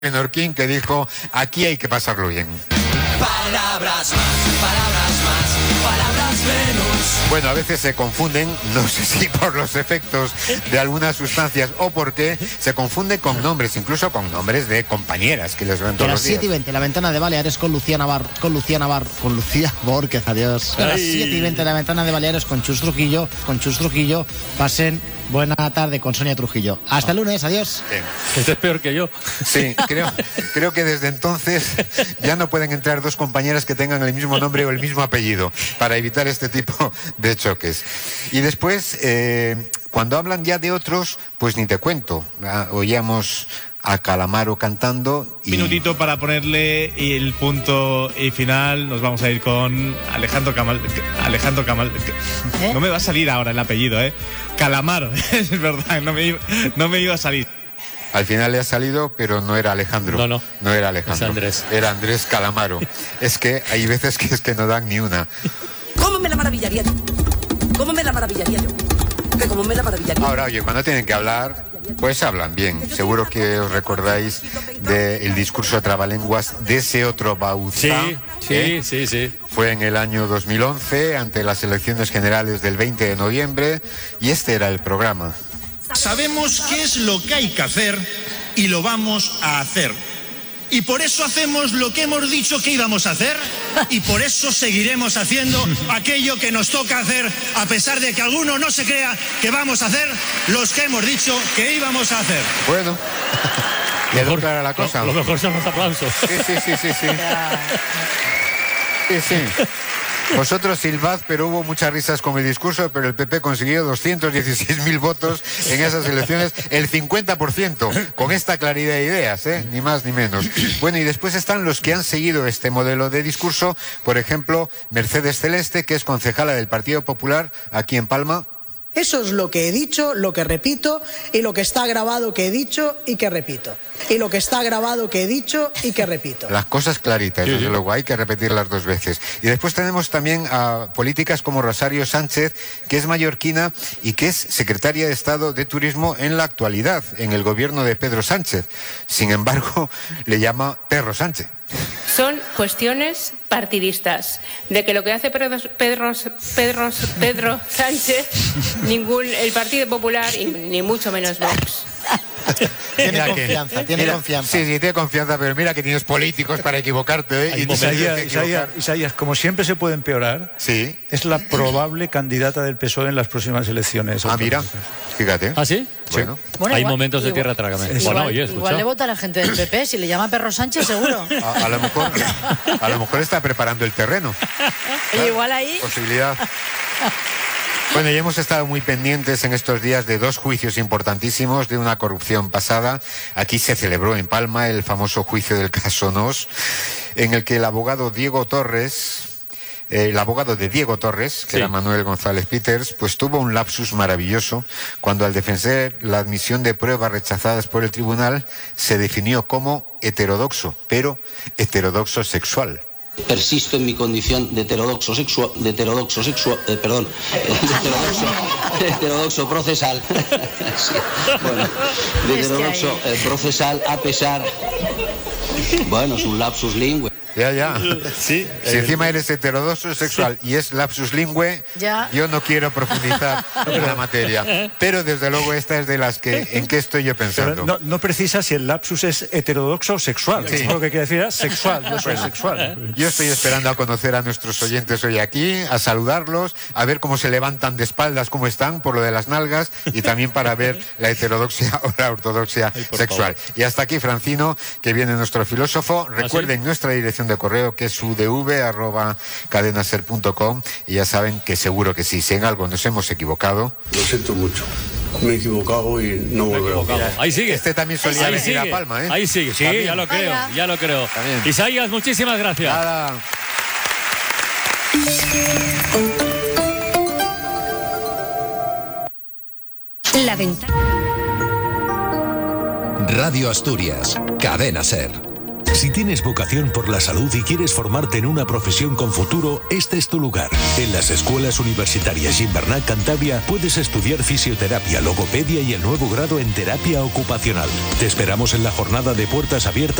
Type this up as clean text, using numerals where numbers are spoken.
Menorquín, que dijo: aquí hay que pasarlo bien. Palabras más, palabras menos. Bueno, a veces se confunden, no sé si por los efectos de algunas sustancias o por qué, se confunde con nombres, incluso con nombres de compañeras que les ven todos los días. A las 7:20, la ventana de Baleares con Lucía Borquez, adiós. A las 7:20, la ventana de Baleares con Chus Trujillo. Pasen buena tarde con Sonia Trujillo. Hasta el lunes, adiós. Este es peor que yo. Sí, creo que desde entonces ya no pueden entrar dos compañeras que tengan el mismo nombre o el mismo apellido, para evitar este tipo de choques. Y después, cuando hablan ya de otros, pues ni te cuento. Oíamos a Calamaro cantando. Un minutito para ponerle el punto y final. Nos vamos a ir con Alejandro Camal. No me va a salir ahora el apellido, Calamaro, es verdad, no me iba a salir. Al final le ha salido, pero no era Alejandro. No era Alejandro. Es Andrés. Era Andrés Calamaro. Es que hay veces que no dan ni una. ¿Cómo me la maravillaría yo? Que como me la maravillaría. Ahora, oye, cuando tienen que hablar, pues hablan bien. Seguro que os recordáis del discurso trabalenguas de ese otro Bauzá. Sí. Fue en el año 2011, ante las elecciones generales del 20 de noviembre, y este era el programa. Sabemos qué es lo que hay que hacer y lo vamos a hacer. Y por eso hacemos lo que hemos dicho que íbamos a hacer, y por eso seguiremos haciendo aquello que nos toca hacer, a pesar de que alguno no se crea que vamos a hacer los que hemos dicho que íbamos a hacer. Bueno, quedó clara la cosa. Lo mejor son los aplausos. Sí. Vosotros silbad, pero hubo muchas risas con el discurso, pero el PP consiguió 216.000 votos en esas elecciones, el 50%, con esta claridad de ideas, ni más ni menos. Bueno, y después están los que han seguido este modelo de discurso, por ejemplo, Mercedes Celeste, que es concejala del Partido Popular aquí en Palma. Eso es lo que he dicho, lo que repito, y lo que está grabado que he dicho y que repito. Las cosas claritas, desde luego, hay que repetirlas dos veces. Y después tenemos también a políticas como Rosario Sánchez, que es mallorquina y que es secretaria de Estado de Turismo en la actualidad, en el gobierno de Pedro Sánchez. Sin embargo, le llama Perro Sánchez. Son cuestiones partidistas, de que lo que hace Pedro Sánchez, el Partido Popular y ni mucho menos Vox. Tiene confianza. Sí, tiene confianza, pero mira que tienes políticos para equivocarte. Isaías, como siempre se puede empeorar, sí. Es la probable candidata del PSOE en las próximas elecciones. Mira, fíjate. ¿Ah, sí? Bueno, hay momentos de tierra trágame. Igual le vota a la gente del PP, si le llama Perro Sánchez, seguro. A lo mejor está preparando el terreno. Igual ahí. Posibilidad. Bueno, y hemos estado muy pendientes en estos días de dos juicios importantísimos de una corrupción pasada. Aquí se celebró en Palma el famoso juicio del caso Nos, en el que el abogado de Diego Torres, que era Manuel González Peters, pues tuvo un lapsus maravilloso cuando, al defender la admisión de pruebas rechazadas por el tribunal, se definió como heterodoxo, pero heterodoxo sexual. Persisto en mi condición de heterodoxo procesal. Sí. Bueno, de heterodoxo procesal, a pesar. Bueno, es un lapsus lingüe. Ya. Sí. Si encima eres heterodoxo sexual y es lapsus lingüe, yo no quiero profundizar en la materia. Pero desde luego esta es de las que, ¿en qué estoy yo pensando? Pero no precisa si el lapsus es heterodoxo o sexual. Sí. Lo que quiere decir es sexual, yo soy sexual. Yo estoy esperando a conocer a nuestros oyentes hoy aquí, a saludarlos, a ver cómo se levantan de espaldas, cómo están, por lo de las nalgas, y también para ver la heterodoxia o la ortodoxia sexual. Favor. Y hasta aquí, Francino, que viene nuestro filósofo. Recuerden nuestra dirección de correo, que es udv@cadenaser.com, y ya saben que seguro que si en algo nos hemos equivocado. Lo siento mucho. Me he equivocado y no volveré. Ahí sigue. Este también solía venir a Palma, Ahí sigue, sí, también. ya lo creo. También. Isaías, muchísimas gracias. Nada. La ventana. Radio Asturias, Cadena Ser. Si tienes vocación por la salud y quieres formarte en una profesión con futuro, este es tu lugar. En las escuelas universitarias Gimbernat Cantabria puedes estudiar fisioterapia, logopedia y el nuevo grado en terapia ocupacional. Te esperamos en la jornada de puertas abiertas